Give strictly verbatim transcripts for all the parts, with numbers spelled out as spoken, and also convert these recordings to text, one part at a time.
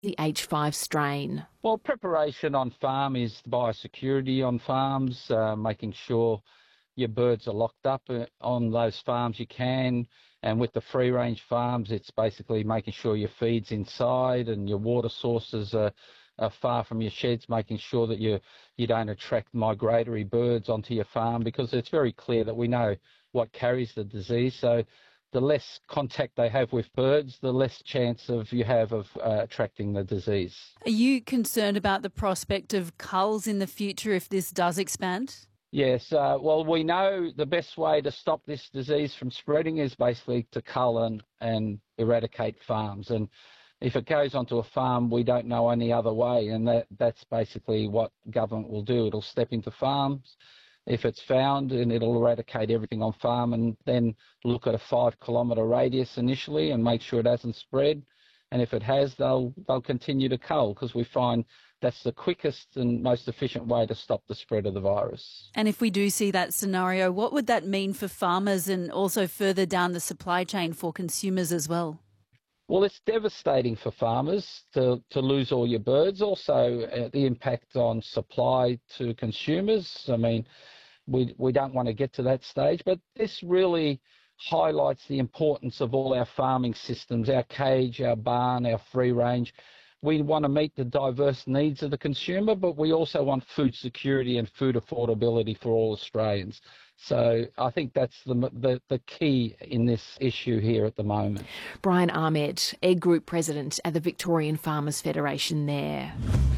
the H five strain? Well, preparation on farm is biosecurity on farms, uh, making sure your birds are locked up on those farms you can. And with the free-range farms, it's basically making sure your feed's inside and your water sources are, are far from your sheds, making sure that you, you don't attract migratory birds onto your farm, because it's very clear that we know what carries the disease. So the less contact they have with birds, the less chance of you have of uh, attracting the disease. Are you concerned about the prospect of culls in the future if this does expand? Yes, uh, well, we know the best way to stop this disease from spreading is basically to cull and, and eradicate farms. And if it goes onto a farm, we don't know any other way, and that, that's basically what government will do. It'll step into farms if it's found, and it'll eradicate everything on farm, and then look at a five kilometre radius initially and make sure it hasn't spread. And if it has, they'll they'll continue to cull, because we find that's the quickest and most efficient way to stop the spread of the virus. And if we do see that scenario, what would that mean for farmers and also further down the supply chain for consumers as well? Well, it's devastating for farmers to, to lose all your birds. Also, uh, the impact on supply to consumers. I mean, we we don't want to get to that stage, but this really highlights the importance of all our farming systems, our cage, our barn, our free range. We want to meet the diverse needs of the consumer, but we also want food security and food affordability for all Australians. So I think that's the, the, the key in this issue here at the moment. Brian Ahmed, Egg Group President at the Victorian Farmers Federation there.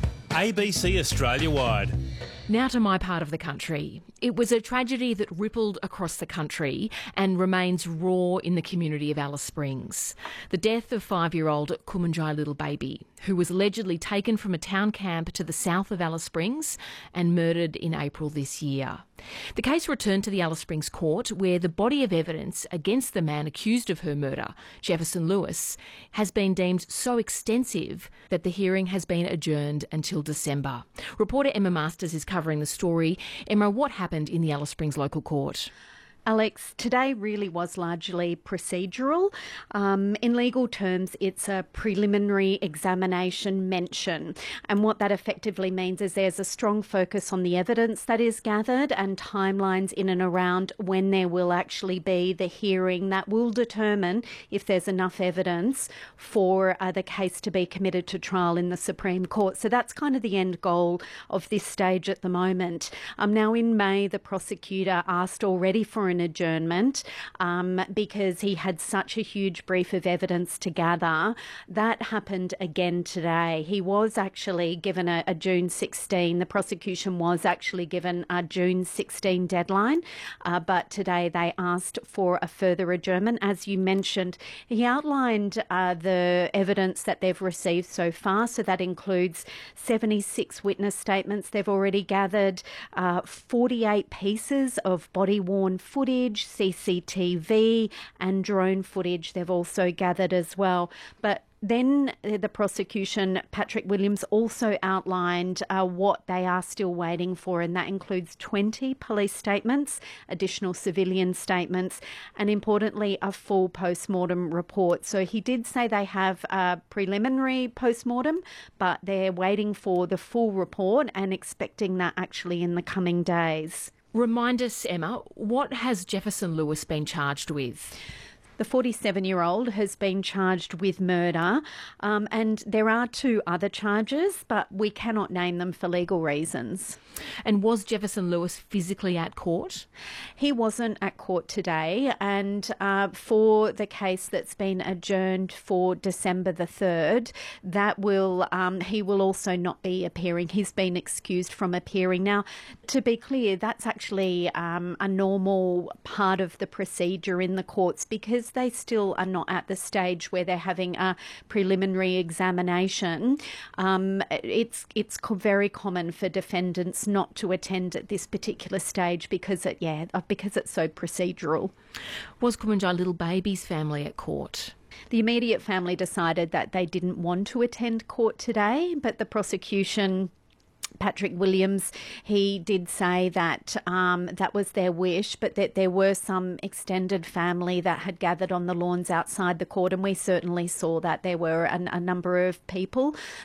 A B C Australia-wide. Now to my part of the country. It was a tragedy that rippled across the country and remains raw in the community of Alice Springs. The death of five-year-old Kumanjai Little Baby, who was allegedly taken from a town camp to the south of Alice Springs and murdered in April this year. The case returned to the Alice Springs court, where the body of evidence against the man accused of her murder, Jefferson Lewis, has been deemed so extensive that the hearing has been adjourned until December. Reporter Emma Masters is covering the story. Emma, what happened in the Alice Springs local court? Alex, today really was largely procedural. Um, in legal terms, it's a preliminary examination mention. And what that effectively means is there's a strong focus on the evidence that is gathered and timelines in and around when there will actually be the hearing that will determine if there's enough evidence for uh, the case to be committed to trial in the Supreme Court. So that's kind of the end goal of this stage at the moment. Um, now, in May, the prosecutor asked already for an adjournment um, because he had such a huge brief of evidence to gather. That happened again today. He was actually given a, a June sixteenth, the prosecution was actually given a June sixteenth deadline, uh, but today they asked for a further adjournment. As you mentioned, he outlined uh, the evidence that they've received so far, so that includes seventy-six witness statements they've already gathered, uh, forty-eight pieces of body-worn footage, C C T V and drone footage they've also gathered as well. But then the prosecution, Patrick Williams, also outlined uh, what they are still waiting for, and that includes twenty police statements, additional civilian statements, and importantly, a full post-mortem report. So he did say they have a preliminary post-mortem, but they're waiting for the full report and expecting that actually in the coming days. Remind us, Emma, what has Jefferson Lewis been charged with? The forty-seven-year-old has been charged with murder, um, and there are two other charges, but we cannot name them for legal reasons. And was Jefferson Lewis physically at court? He wasn't at court today, and uh, for the case that's been adjourned for December the third, that will um, he will also not be appearing. He's been excused from appearing. Now, to be clear, that's actually um, a normal part of the procedure in the courts, because they still are not at the stage where they're having a preliminary examination. Um, it's it's very common for defendants not to attend at this particular stage because it yeah because it's so procedural. Was Kumanjai Little Baby's family at court? The immediate family decided that they didn't want to attend court today, but the prosecution, Patrick Williams, he did say that um, that was their wish, but that there were some extended family that had gathered on the lawns outside the court, and we certainly saw that there were a, a number of people